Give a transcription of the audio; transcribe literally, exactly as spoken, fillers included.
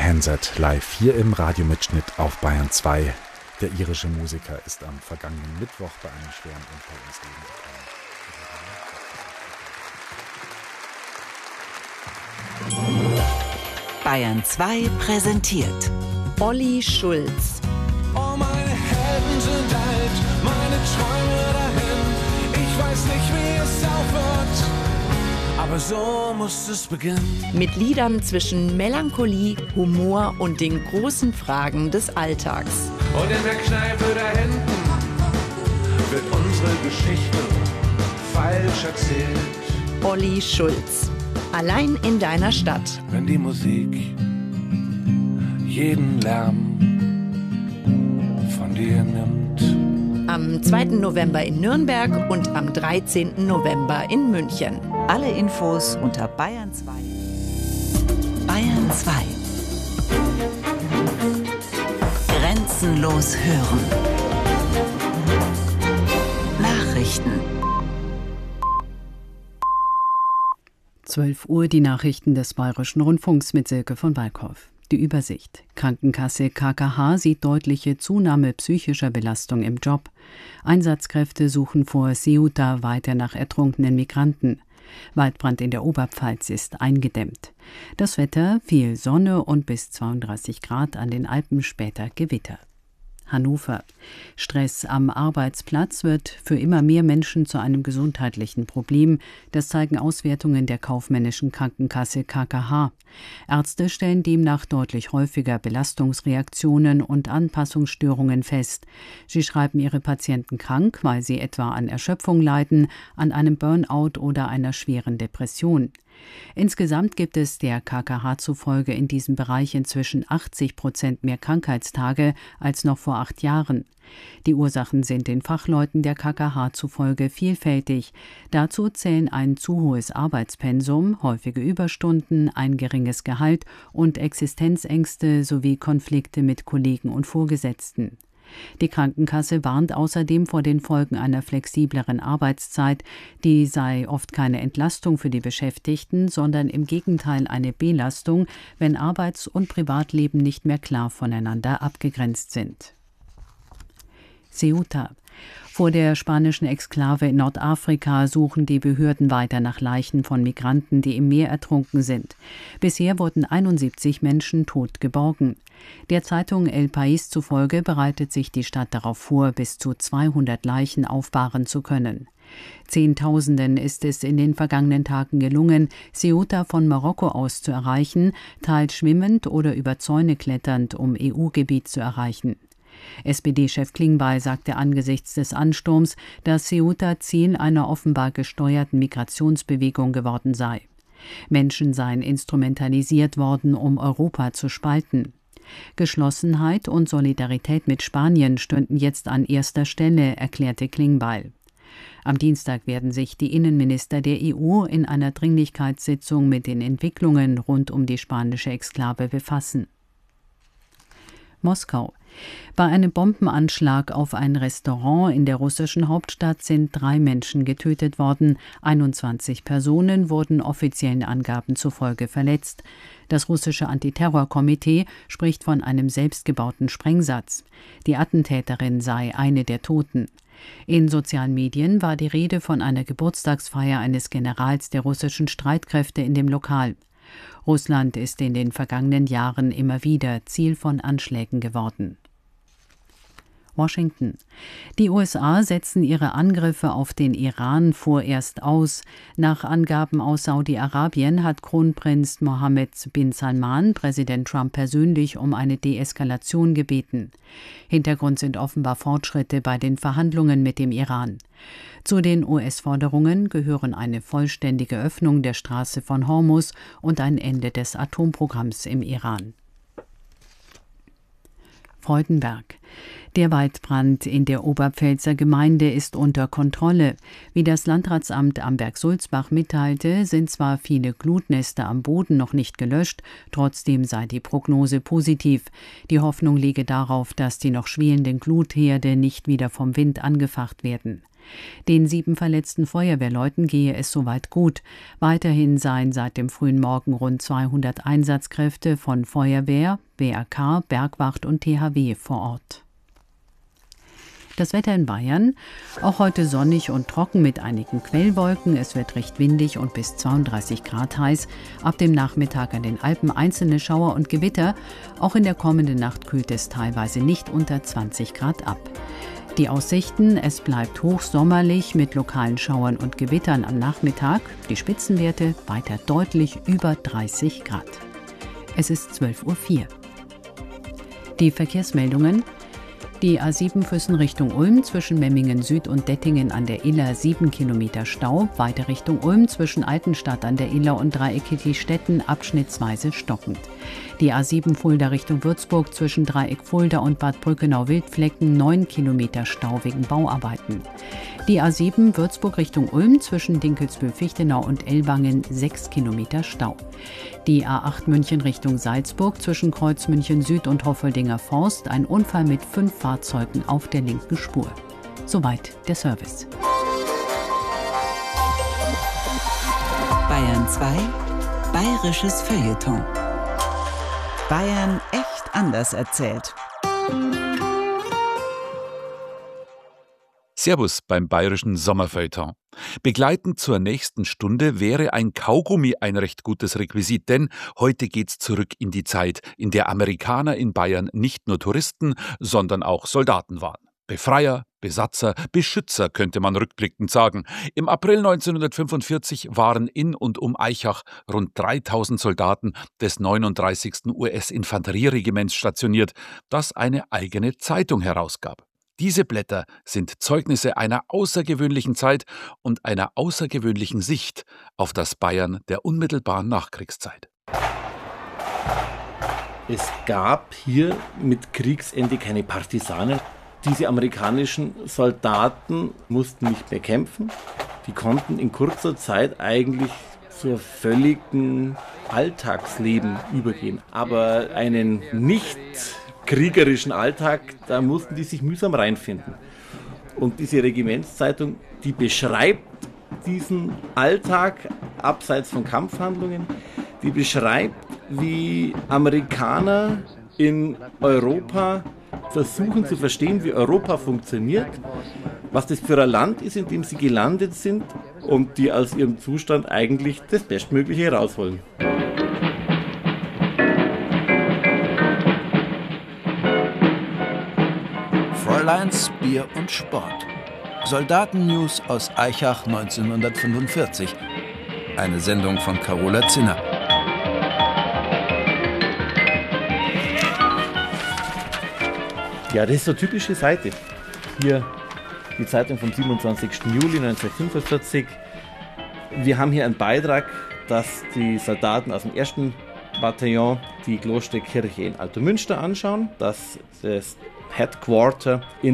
Hanset live hier im Radiomitschnitt auf Bayern zwei. Der irische Musiker ist am vergangenen Mittwoch bei einem schweren Unfall ums Leben gekommen. Bayern zwei präsentiert Olli Schulz. Oh, meine Helden sind alt, meine Träume dahin. Ich weiß nicht, wie es aufhört, aber so muss es beginnen. Mit Liedern zwischen Melancholie, Humor und den großen Fragen des Alltags. Und in der Kneipe da hinten wird unsere Geschichte falsch erzählt. Olli Schulz. Allein in deiner Stadt. Wenn die Musik jeden Lärm von dir nimmt. Am zweiten November in Nürnberg und am dreizehnten November in München. Alle Infos unter Bayern zwei. Bayern zwei. Grenzenlos hören. Nachrichten. zwölf Uhr die Nachrichten des Bayerischen Rundfunks mit Silke von Walkhoff. Die Übersicht. Krankenkasse K K H sieht deutliche Zunahme psychischer Belastung im Job. Einsatzkräfte suchen vor Ceuta weiter nach ertrunkenen Migranten. Waldbrand in der Oberpfalz ist eingedämmt. Das Wetter, viel Sonne und bis zweiunddreißig Grad, an den Alpen später Gewitter. Hannover. Stress am Arbeitsplatz wird für immer mehr Menschen zu einem gesundheitlichen Problem. Das zeigen Auswertungen der kaufmännischen Krankenkasse K K H. Ärzte stellen demnach deutlich häufiger Belastungsreaktionen und Anpassungsstörungen fest. Sie schreiben ihre Patienten krank, weil sie etwa an Erschöpfung leiden, an einem Burnout oder einer schweren Depression. Insgesamt gibt es der K K H zufolge in diesem Bereich inzwischen achtzig Prozent mehr Krankheitstage als noch vor acht Jahren. Die Ursachen sind den Fachleuten der K K H zufolge vielfältig. Dazu zählen ein zu hohes Arbeitspensum, häufige Überstunden, ein geringes Gehalt und Existenzängste sowie Konflikte mit Kollegen und Vorgesetzten. Die Krankenkasse warnt außerdem vor den Folgen einer flexibleren Arbeitszeit. Die sei oft keine Entlastung für die Beschäftigten, sondern im Gegenteil eine Belastung, wenn Arbeits- und Privatleben nicht mehr klar voneinander abgegrenzt sind. Ceuta. Vor der spanischen Exklave in Nordafrika suchen die Behörden weiter nach Leichen von Migranten, die im Meer ertrunken sind. Bisher wurden einundsiebzig Menschen tot geborgen. Der Zeitung El País zufolge bereitet sich die Stadt darauf vor, bis zu zweihundert Leichen aufbahren zu können. Zehntausenden ist es in den vergangenen Tagen gelungen, Ceuta von Marokko aus zu erreichen, teils schwimmend oder über Zäune kletternd, um E U-Gebiet zu erreichen. S P D-Chef Klingbeil sagte angesichts des Ansturms, dass Ceuta Ziel einer offenbar gesteuerten Migrationsbewegung geworden sei. Menschen seien instrumentalisiert worden, um Europa zu spalten. Geschlossenheit und Solidarität mit Spanien stünden jetzt an erster Stelle, erklärte Klingbeil. Am Dienstag werden sich die Innenminister der E U in einer Dringlichkeitssitzung mit den Entwicklungen rund um die spanische Exklave befassen. Moskau. Bei einem Bombenanschlag auf ein Restaurant in der russischen Hauptstadt sind drei Menschen getötet worden. einundzwanzig Personen wurden offiziellen Angaben zufolge verletzt. Das russische Antiterrorkomitee spricht von einem selbstgebauten Sprengsatz. Die Attentäterin sei eine der Toten. In sozialen Medien war die Rede von einer Geburtstagsfeier eines Generals der russischen Streitkräfte in dem Lokal. Russland ist in den vergangenen Jahren immer wieder Ziel von Anschlägen geworden. Washington. Die U S A setzen ihre Angriffe auf den Iran vorerst aus. Nach Angaben aus Saudi-Arabien hat Kronprinz Mohammed bin Salman Präsident Trump persönlich um eine Deeskalation gebeten. Hintergrund sind offenbar Fortschritte bei den Verhandlungen mit dem Iran. Zu den U S-Forderungen gehören eine vollständige Öffnung der Straße von Hormuz und ein Ende des Atomprogramms im Iran. Freudenberg. Der Waldbrand in der Oberpfälzer Gemeinde ist unter Kontrolle. Wie das Landratsamt Amberg-Sulzbach mitteilte, sind zwar viele Glutnester am Boden noch nicht gelöscht, trotzdem sei die Prognose positiv. Die Hoffnung liege darauf, dass die noch schwelenden Glutherde nicht wieder vom Wind angefacht werden. Den sieben verletzten Feuerwehrleuten gehe es soweit gut. Weiterhin seien seit dem frühen Morgen rund zweihundert Einsatzkräfte von Feuerwehr, B R K, Bergwacht und T H W vor Ort. Das Wetter in Bayern, auch heute sonnig und trocken mit einigen Quellwolken. Es wird recht windig und bis zweiunddreißig Grad heiß. Ab dem Nachmittag an den Alpen einzelne Schauer und Gewitter. Auch in der kommenden Nacht kühlt es teilweise nicht unter zwanzig Grad ab. Die Aussichten, es bleibt hochsommerlich mit lokalen Schauern und Gewittern am Nachmittag. Die Spitzenwerte weiter deutlich über dreißig Grad. Es ist zwölf Uhr vier. Die Verkehrsmeldungen. Die A sieben Füssen Richtung Ulm zwischen Memmingen Süd und Dettingen an der Iller sieben Kilometer Stau, weiter Richtung Ulm zwischen Altenstadt an der Iller und Dreieck Kittlistetten abschnittsweise stockend. Die A sieben Fulda Richtung Würzburg zwischen Dreieck Fulda und Bad Brückenau-Wildflecken neun Kilometer Stau wegen Bauarbeiten. Die A sieben Würzburg Richtung Ulm zwischen Dinkelsbühl-Fichtenau und Ellwangen sechs Kilometer Stau. Die A acht München Richtung Salzburg zwischen Kreuz München Süd und Hoffeldinger Forst ein Unfall mit fünf Fahrzeugen auf der linken Spur. Soweit der Service. Bayern zwei, bayerisches Feuilleton. Bayern echt anders erzählt. Servus beim bayerischen Sommerfeuilleton. Begleitend zur nächsten Stunde wäre ein Kaugummi ein recht gutes Requisit, denn heute geht's zurück in die Zeit, in der Amerikaner in Bayern nicht nur Touristen, sondern auch Soldaten waren. Befreier, Besatzer, Beschützer könnte man rückblickend sagen. Im April neunzehnhundertfünfundvierzig waren in und um Aichach rund dreitausend Soldaten des neununddreißigsten U S-Infanterieregiments stationiert, das eine eigene Zeitung herausgab. Diese Blätter sind Zeugnisse einer außergewöhnlichen Zeit und einer außergewöhnlichen Sicht auf das Bayern der unmittelbaren Nachkriegszeit. Es gab hier mit Kriegsende keine Partisanen. Diese amerikanischen Soldaten mussten nicht mehr kämpfen. Die konnten in kurzer Zeit eigentlich zur völligen Alltagsleben übergehen. Aber einen nicht kriegerischen Alltag, da mussten die sich mühsam reinfinden. Und diese Regimentszeitung, die beschreibt diesen Alltag abseits von Kampfhandlungen, die beschreibt, wie Amerikaner in Europa versuchen zu verstehen, wie Europa funktioniert, was das für ein Land ist, in dem sie gelandet sind und die aus ihrem Zustand eigentlich das Bestmögliche herausholen. Fräuleins, Bier und Sport. Soldaten-News aus Aichach neunzehnhundertfünfundvierzig. Eine Sendung von Carola Zinner. Ja, das ist so eine typische Seite. Hier die Zeitung vom siebenundzwanzigsten Juli neunzehnhundertfünfundvierzig. Wir haben hier einen Beitrag, dass die Soldaten aus dem ersten Bataillon die Klosterkirche in Altomünster anschauen, dass das Headquarter in